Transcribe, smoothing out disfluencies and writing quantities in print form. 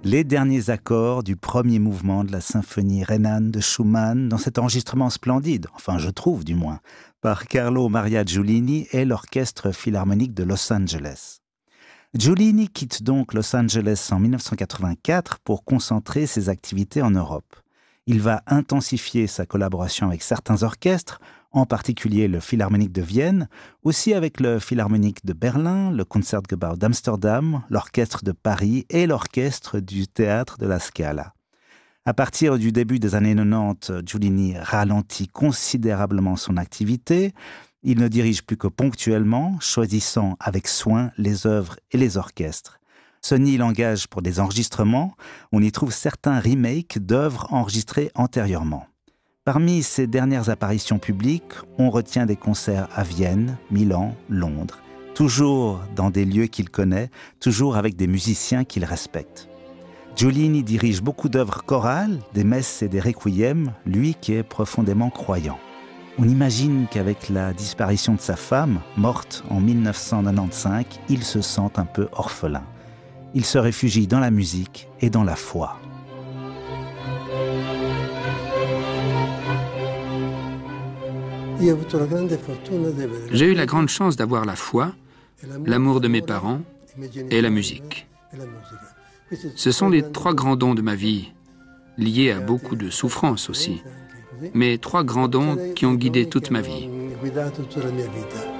Les derniers accords du premier mouvement de la symphonie Renan de Schumann dans cet enregistrement splendide, enfin je trouve du moins, par Carlo Maria Giulini et l'Orchestre Philharmonique de Los Angeles. Giulini quitte donc Los Angeles en 1984 pour concentrer ses activités en Europe. Il va intensifier sa collaboration avec certains orchestres, en particulier le Philharmonique de Vienne, aussi avec le Philharmonique de Berlin, le Concertgebouw d'Amsterdam, l'Orchestre de Paris et l'Orchestre du Théâtre de la Scala. À partir du début des années 90, Giulini ralentit considérablement son activité. Il ne dirige plus que ponctuellement, choisissant avec soin les œuvres et les orchestres. Sony l'engage pour des enregistrements. On y trouve certains remakes d'œuvres enregistrées antérieurement. Parmi ses dernières apparitions publiques, on retient des concerts à Vienne, Milan, Londres, toujours dans des lieux qu'il connaît, toujours avec des musiciens qu'il respecte. Giulini dirige beaucoup d'œuvres chorales, des messes et des requiems, lui qui est profondément croyant. On imagine qu'avec la disparition de sa femme, morte en 1995, il se sent un peu orphelin. Il se réfugie dans la musique et dans la foi. J'ai eu la grande chance d'avoir la foi, l'amour de mes parents et la musique. Ce sont les trois grands dons de ma vie, liés à beaucoup de souffrances aussi, mais trois grands dons qui ont guidé toute ma vie.